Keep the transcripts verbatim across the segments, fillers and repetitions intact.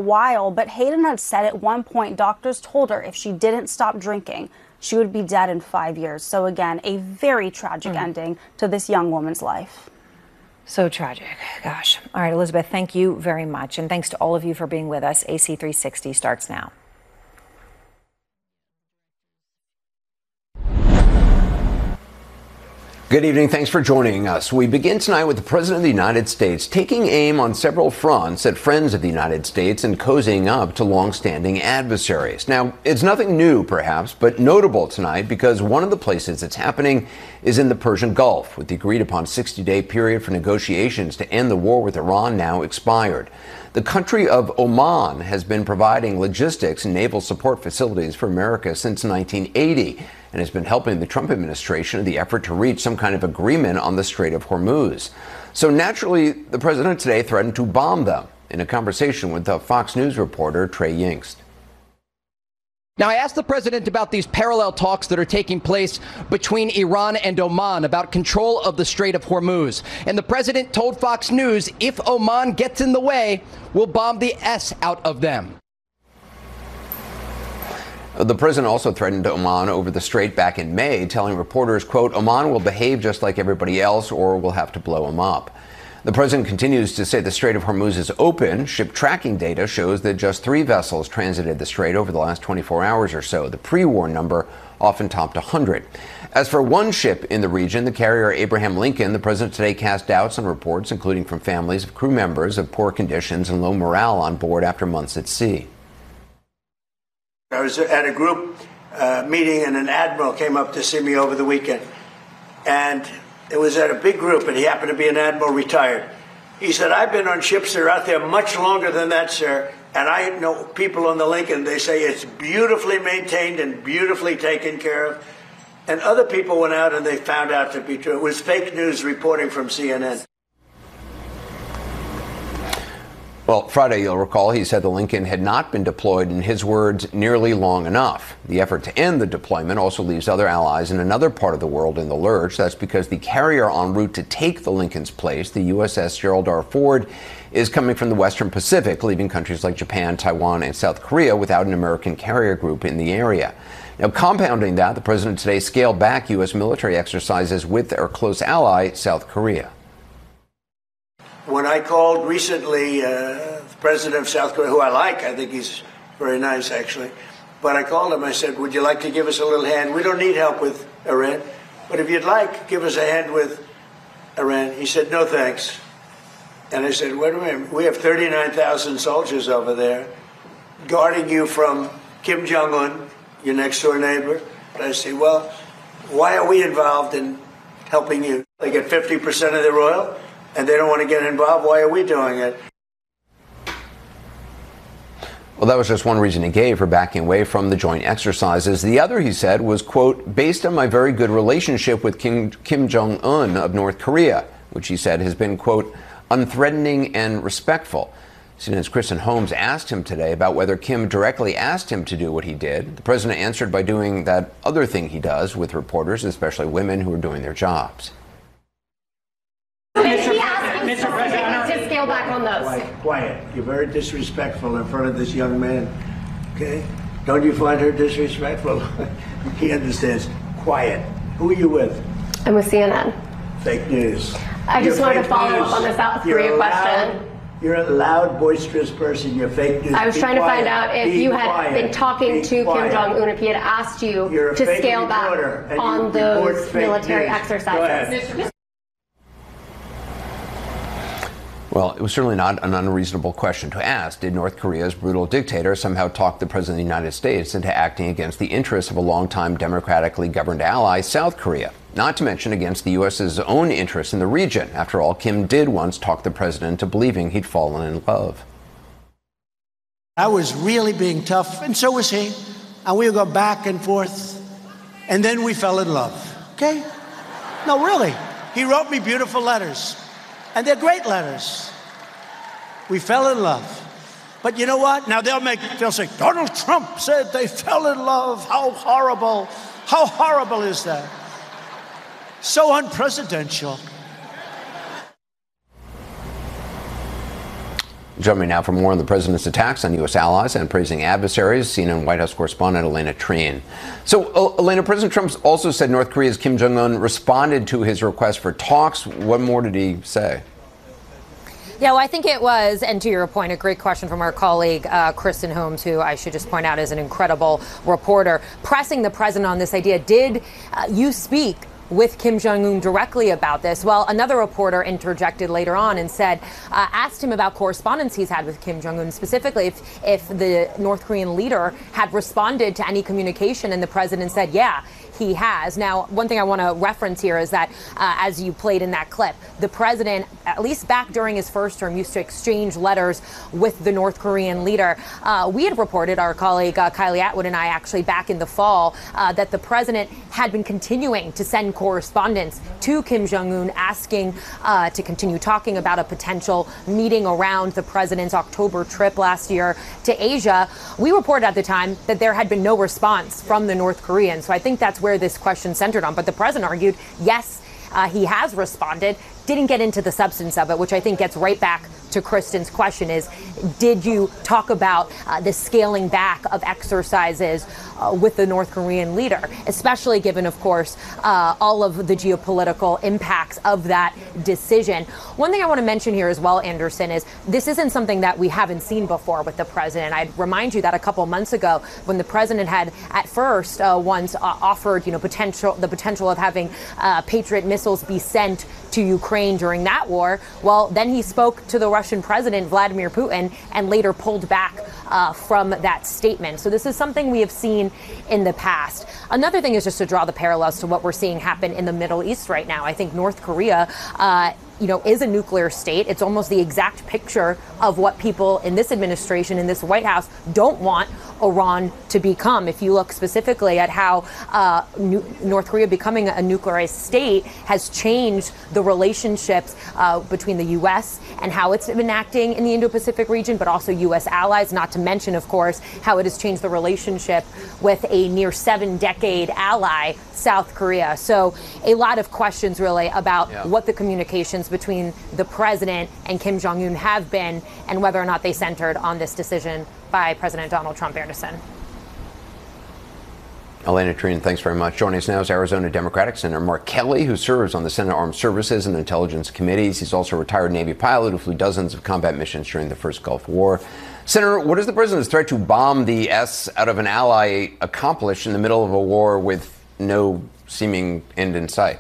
while, but Hayden had said at one point doctors told her if she didn't stop drinking, she would be dead in five years. So again, a very tragic mm. ending to this young woman's life. So tragic. Gosh. All right, Elizabeth, thank you very much. And thanks to all of you for being with us. A C three sixty starts now. Good evening. Thanks for joining us. We begin tonight with the President of the United States taking aim on several fronts at friends of the United States and cozying up to longstanding adversaries. Now, it's nothing new, perhaps, but notable tonight because one of the places it's happening is in the Persian Gulf, with the agreed-upon sixty-day period for negotiations to end the war with Iran now expired. The country of Oman has been providing logistics and naval support facilities for America since nineteen eighty and has been helping the Trump administration in the effort to reach some kind of agreement on the Strait of Hormuz. So naturally, the president today threatened to bomb them in a conversation with the Fox News reporter Trey Yingst. Now, I asked the president about these parallel talks that are taking place between Iran and Oman about control of the Strait of Hormuz. And the president told Fox News if Oman gets in the way, we'll bomb the S out of them. The president also threatened Oman over the strait back in May, telling reporters, quote, Oman will behave just like everybody else or we'll have to blow them up. The president continues to say the Strait of Hormuz is open. Ship tracking data shows that just three vessels transited the strait over the last twenty-four hours or so. The pre-war number often topped one hundred. As for one ship in the region, the carrier Abraham Lincoln, the president today cast doubts on reports, including from families of crew members, of poor conditions and low morale on board after months at sea. I was at a group uh, meeting and an admiral came up to see me over the weekend. And it was at a big group and he happened to be an admiral retired. He said, I've been on ships that are out there much longer than that, sir. And I know people on the Lincoln, they say it's beautifully maintained and beautifully taken care of. And other people went out and they found out to be true. It was fake news reporting from C N N. Well, Friday, you'll recall, he said the Lincoln had not been deployed, in his words, nearly long enough. The effort to end the deployment also leaves other allies in another part of the world in the lurch. That's because the carrier en route to take the Lincoln's place, the U S S Gerald R. Ford, is coming from the Western Pacific, leaving countries like Japan, Taiwan, and South Korea without an American carrier group in the area. Now, compounding that, the president today scaled back U S military exercises with our close ally, South Korea. When I called recently uh, the president of South Korea, who I like, I think he's very nice, actually. But I called him, I said, would you like to give us a little hand? We don't need help with Iran, but if you'd like, give us a hand with Iran. He said, no, thanks. And I said, wait a minute, we have thirty-nine thousand soldiers over there guarding you from Kim Jong-un, your next door neighbor. And I said, well, why are we involved in helping you? They get fifty percent of their oil. And they don't want to get involved. Why are we doing it? Well, that was just one reason he gave for backing away from the joint exercises. The other, he said, was, quote, based on my very good relationship with Kim, Kim Jong-un of North Korea, which he said has been, quote, unthreatening and respectful. C N N's Kristen Holmes asked him today about whether Kim directly asked him to do what he did. The president answered by doing that other thing he does with reporters, especially women who are doing their jobs. Mister President, to scale back on those. Quiet, quiet. You're very disrespectful in front of this young man. Okay? Don't you find her disrespectful? He understands. Quiet. Who are you with? I'm with C N N. Fake news. I just You're wanted to follow news. up on the South You're Korea loud, question. You're a loud, boisterous person. You're fake news. I was Be trying quiet. to find out if Be you had quiet. been talking Be to quiet. Kim Jong-un, if he had asked you You're a to fake scale reporter, back and on you report those fake military news. exercises. Go ahead. Well, it was certainly not an unreasonable question to ask. Did North Korea's brutal dictator somehow talk the president of the United States into acting against the interests of a longtime democratically governed ally, South Korea? Not to mention against the U S's own interests in the region. After all, Kim did once talk the president into believing he'd fallen in love. I was really being tough, and so was he. And we would go back and forth, and then we fell in love, okay? No, really. He wrote me beautiful letters, and they're great letters. We fell in love. But you know what? Now they'll make, they'll say, Donald Trump said they fell in love. How horrible. How horrible is that? So unpresidential. Join me now for more on the president's attacks on U S allies and praising adversaries. C N N White House correspondent Elena Trien. So, uh, Elena, President Trump also said North Korea's Kim Jong-un responded to his request for talks. What more did he say? Yeah, well, I think it was, and to your point, a great question from our colleague, uh, Kristen Holmes, who I should just point out is an incredible reporter, pressing the president on this idea. Did uh, you speak with Kim Jong-un directly about this? Well, another reporter interjected later on and said, uh, asked him about correspondence he's had with Kim Jong-un, specifically if, if the North Korean leader had responded to any communication, and the president said, yeah, he has. Now, one thing I want to reference here is that, uh, as you played in that clip, the president, at least back during his first term, used to exchange letters with the North Korean leader. Uh, we had reported, our colleague uh, Kylie Atwood and I actually back in the fall, uh, that the president had been continuing to send correspondence to Kim Jong-un, asking uh, to continue talking about a potential meeting around the president's October trip last year to Asia. We reported at the time that there had been no response from the North Koreans. So I think that's where this question centered on. But the president argued, yes, uh, he has responded, didn't get into the substance of it, which I think gets right back to Kristen's question is, did you talk about uh, the scaling back of exercises uh, with the North Korean leader, especially given, of course, uh, all of the geopolitical impacts of that decision? One thing I want to mention here as well, Anderson, is this isn't something that we haven't seen before with the president. I'd remind you that a couple months ago, when the president had at first uh, once uh, offered, you know, potential the potential of having uh, Patriot missiles be sent to Ukraine during that war, well, then he spoke to the Russian President Vladimir Putin and later pulled back uh, from that statement. So this is something we have seen in the past. Another thing is just to draw the parallels to what we're seeing happen in the Middle East right now. I think North Korea uh, you know, is a nuclear state. It's almost the exact picture of what people in this administration, in this White House, don't want Iran to become. If you look specifically at how uh, New- North Korea becoming a nuclearized state has changed the relationships uh, between the U S and how it's been acting in the Indo-Pacific region, but also U S allies, not to mention, of course, how it has changed the relationship with a near seven-decade ally, South Korea. So a lot of questions really about yeah. what the communications between the president and Kim Jong-un have been and whether or not they centered on this decision by President Donald Trump. Anderson. Elena Trien, thanks very much. Joining us now is Arizona Democratic Senator Mark Kelly, who serves on the Senate Armed Services and Intelligence Committees. He's also a retired Navy pilot who flew dozens of combat missions during the first Gulf War. Senator, what does the president's threat to bomb the S out of an ally accomplish in the middle of a war with no seeming end in sight?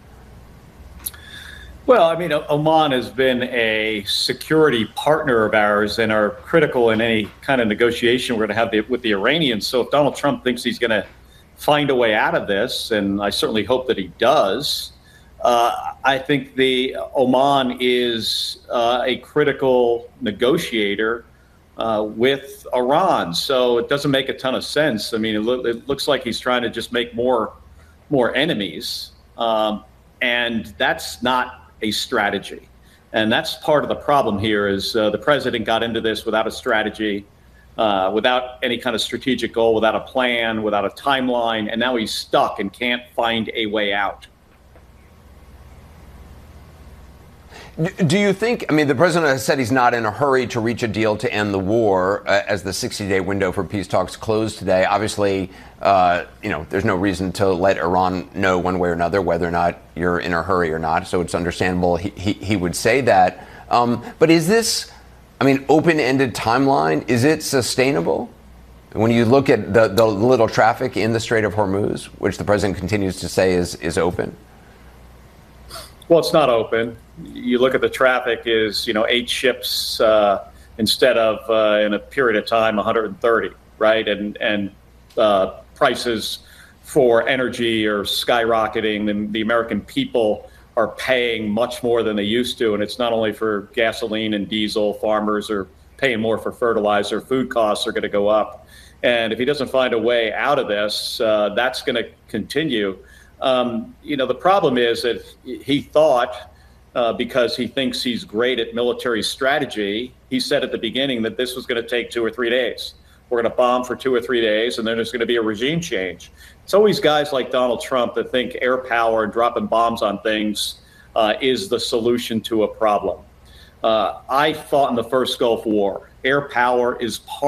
Well, I mean, Oman has been a security partner of ours and are critical in any kind of negotiation we're going to have the, with the Iranians. So if Donald Trump thinks he's going to find a way out of this, and I certainly hope that he does, uh, I think the Oman is uh, a critical negotiator uh, with Iran. So it doesn't make a ton of sense. I mean, it, lo- it looks like he's trying to just make more, more enemies. Um, and that's not a strategy. And that's part of the problem here is uh, the president got into this without a strategy, uh, without any kind of strategic goal, without a plan, without a timeline, and now he's stuck and can't find a way out. Do you think, I mean, the president has said he's not in a hurry to reach a deal to end the war uh, as the sixty-day window for peace talks closed today. Obviously, uh, you know, there's no reason to let Iran know one way or another whether or not you're in a hurry or not. So it's understandable he, he, he would say that. Um, but is this, I mean, open-ended timeline, is it sustainable? When you look at the, the little traffic in the Strait of Hormuz, which the president continues to say is, is open? Well, it's not open. You look at the traffic is, you know, eight ships uh, instead of uh, in a period of time, one hundred thirty, right? And and uh, prices for energy are skyrocketing, and the American people are paying much more than they used to. And it's not only for gasoline and diesel. Farmers are paying more for fertilizer. Food costs are going to go up. And if he doesn't find a way out of this, uh, that's going to continue. Um, you know, the problem is that he thought, uh, because he thinks he's great at military strategy, he said at the beginning that this was going to take two or three days. We're going to bomb for two or three days, and then there's going to be a regime change. It's always guys like Donald Trump that think air power and dropping bombs on things uh, is the solution to a problem. Uh, I fought in the first Gulf War. Air power is part